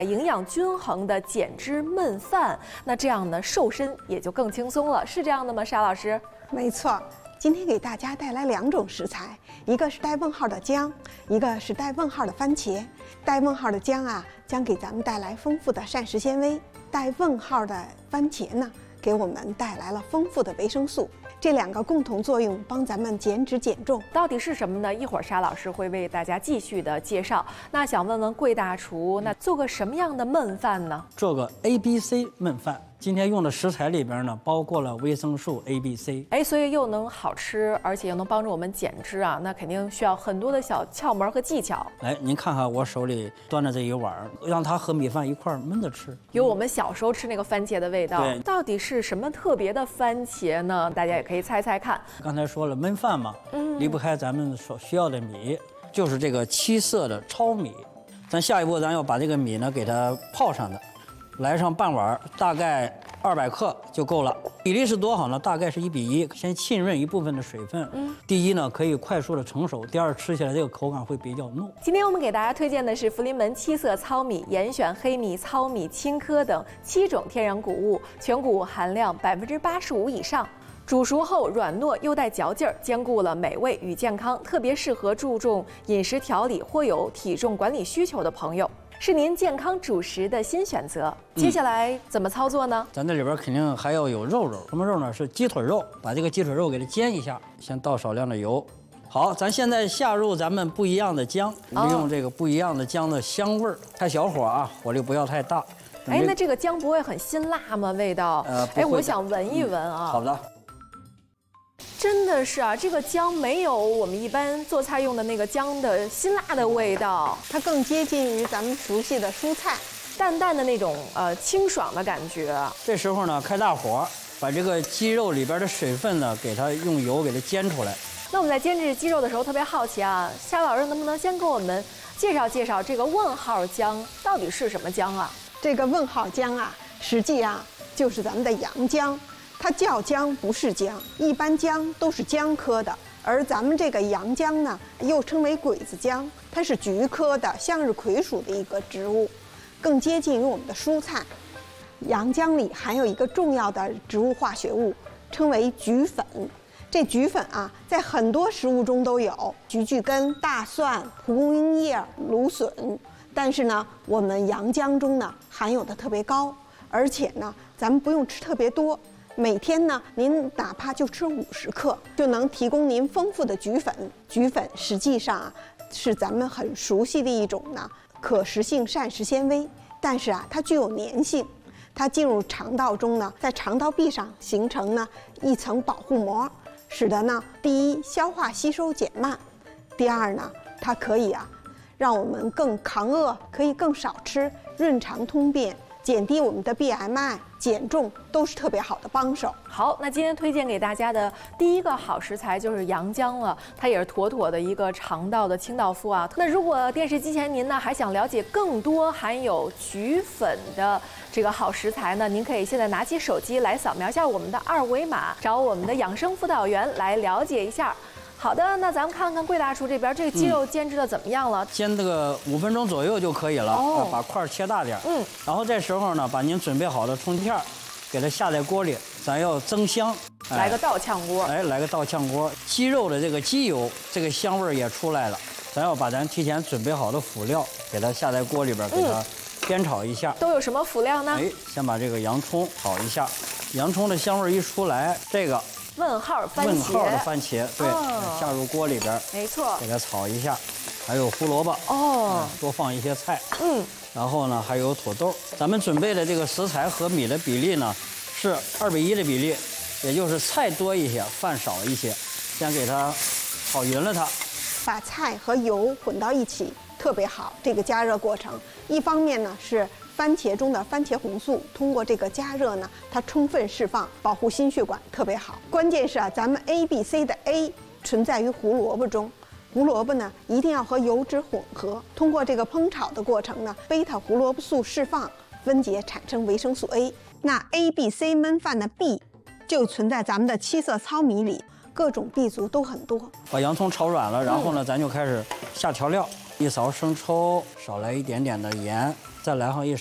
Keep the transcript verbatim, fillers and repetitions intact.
营养均衡的减脂焖饭，那这样呢，瘦身也就更轻松了，是这样的吗？沙老师？ 没错，今天给大家带来两种食材，一个是带问号的姜，一个是带问号的番茄。带问号的姜啊，将给咱们带来丰富的膳食纤维；带问号的番茄呢，给我们带来了丰富的维生素。这两个共同作用帮咱们减脂减重， 到底是什么呢？一会儿沙老师会为大家继续的介绍。那想问问贵大厨，那做个什么样的焖饭呢？ 做个 A B C 焖饭。今天用的食材里边呢，包括了维生素 A B C。 哎，所以又能好吃，而且又能帮助我们减脂啊，那肯定需要很多的小窍门和技巧。 来，您看看我手里端的这一碗，让它和米饭一块焖着吃， 有我们小时候吃那个番茄的味道。 对， 到底是什么特别的番茄呢？大家也可以猜猜看。 刚才说了焖饭嘛，嗯，离不开咱们所需要的米，就是这个七色的糙米。咱下一步咱要把这个米呢给它泡上的，来上半碗，大概二百克就够了。比例是多少呢？大概是一比一，先浸润一部分的水分。嗯，第一呢可以快速的成熟，第二吃起来这个口感会比较糯。 今天我们给大家推荐的是福临门七色糙米，严选黑米、糙米、青稞等七种天然谷物，全谷物含量百分之八十五以上。煮熟后软糯又带嚼劲儿，兼顾了美味与健康，特别适合注重饮食调理或有体重管理需求的朋友，是您健康主食的新选择。接下来怎么操作呢？ 咱这里边肯定还要有肉肉，什么肉呢？是鸡腿肉，把这个鸡腿肉给它煎一下，先倒少量的油。好，咱现在下入咱们不一样的姜，利用这个不一样的姜的香味儿，开小火啊，火力不要太大。 哎，那这个姜不会很辛辣吗？味道？ 呃， 哎，我想闻一闻啊。 好的。 真的是啊，这个姜没有我们一般做菜用的那个姜的辛辣的味道， 它更接近于咱们熟悉的蔬菜， 淡淡的那种呃清爽的感觉。 这时候呢，开大火，把这个鸡肉里边的水分呢，给它用油给它煎出来。 那我们在煎制鸡肉的时候特别好奇啊，夏老师能不能先给我们介绍介绍这个问号姜到底是什么姜啊？ 这个问号姜啊，实际啊就是咱们的洋姜。它叫姜不是姜，一般姜都是姜科的，而咱们这个洋姜呢，又称为鬼子姜，它是菊科的向日葵属的一个植物，更接近于我们的蔬菜。洋姜里含有一个重要的植物化学物，称为菊粉。这菊粉啊，在很多食物中都有，菊苣根、大蒜、蒲公英叶、芦笋，但是呢，我们洋姜中呢含有的特别高，而且呢，咱们不用吃特别多。每天呢，您哪怕就吃五十克，就能提供您丰富的菊粉。菊粉实际上啊，是咱们很熟悉的一种呢可食性膳食纤维，但是啊，它具有粘性，它进入肠道中呢，在肠道壁上形成呢一层保护膜，使得呢，第一消化吸收减慢，第二呢，它可以啊，让我们更抗饿，可以更少吃，润肠通便。减低我们的 B M I， 减重都是特别好的帮手。 好，那今天推荐给大家的第一个好食材就是洋姜了，它也是妥妥的一个肠道的清道夫啊。那如果电视机前您呢还想了解更多含有菊粉的这个好食材呢，您可以现在拿起手机来扫描一下我们的二维码，找我们的养生辅导员来了解一下。好的，那咱们看看贵大厨这边这个鸡肉煎制的怎么样了？ 嗯、煎这个五分钟左右就可以了。哦，把块切大点。嗯，然后这时候呢，把您准备好的葱片给它下在锅里，咱要增香。 哎、来个倒炝锅。 哎，来个倒炝锅，鸡肉的这个鸡油，这个香味也出来了。咱要把咱提前准备好的辅料给它下在锅里边，给它煸炒一下。 都有什么辅料呢？ 哎，先把这个洋葱炒一下，洋葱的香味一出来，这个。 问号番茄， 问号的番茄，对，哦、下入锅里边， 没错， 给它炒一下，还有胡萝卜，哦、嗯，多放一些菜，嗯，然后呢还有土豆。咱们准备的这个食材和米的比例呢是二比一的比例，也就是菜多一些，饭少一些。先给它炒匀了它， 把菜和油混到一起，特别好。这个加热过程，一方面呢是。番茄中的番茄红素通过这个加热呢，它充分释放，保护心血管特别好。关键是啊，咱们 A B C 的 A 存在于胡萝卜中，胡萝卜呢一定要和油脂混合，通过这个烹炒的过程呢，贝塔胡萝卜素释放分解产生维生素 A。那 A B C 焖饭的 B 就存在咱们的七色糙米里，各种 B 族都很多。 把洋葱炒软了，然后呢，咱就开始下调料。一勺生抽，少来一点点的盐， 再来上一